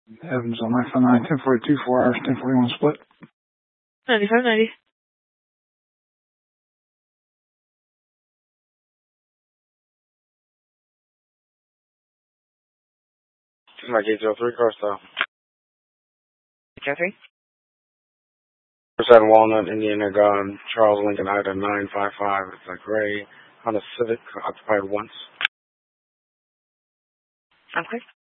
Evans on my phone, 1042, 4 hours, 1041 split. 9590. This is my gate 03 car style. Jeffrey? Percent Walnut, Indiana Gone, Charles Lincoln Ida 955. It's a gray Honda Civic, occupied once. Okay.